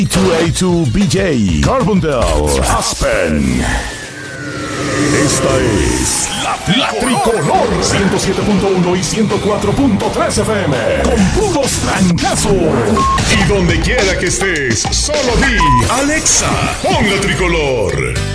A2A2 BJ, Carbondale, Aspen. Esta es la Tricolor 107.1 y 104.3 FM con puros trancazos. Y donde quiera que estés, solo di Alexa, pon la Tricolor.